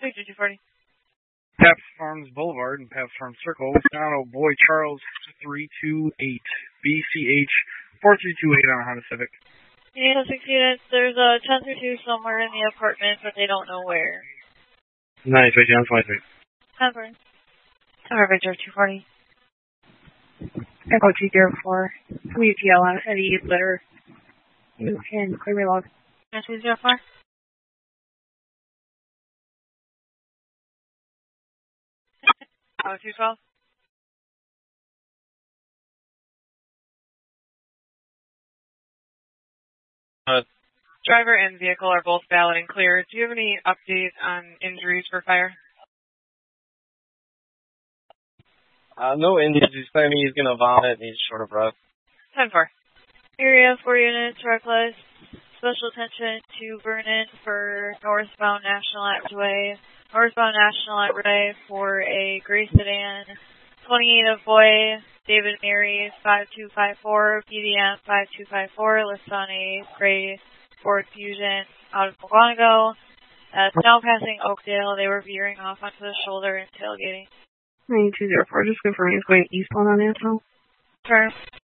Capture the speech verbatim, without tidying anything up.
Victor two forty. Pabst Farms Boulevard and Pabst Farms Circle, Wisconsin, Boy Charles three two eight, B C H four three two eight on a Honda Civic. You need six units. There's a ten through two somewhere in the apartment, but they don't know where. Nice, right down five three. ten four. Tower Victor two forty. Echo two zero four. W T L on Eddie Litter. And clear log. two zero four. Oh, two twelve. Uh, Driver and vehicle are both valid and clear. Do you have any update on injuries for fire? uh, no injuries. He's claiming he's going to vomit and he's short of breath. ten four. Area four units, reckless. Special attention to Vernon for northbound National Highway. Northbound National Highway for a gray sedan. twenty-eight of Boy, David Mary, five two five four, B D M five two five four, lists on a gray Ford Fusion out of Mogonago. Uh, now passing Oakdale, they were veering off onto the shoulder and tailgating. nine two zero four, just confirming he's going eastbound on National. Confirm.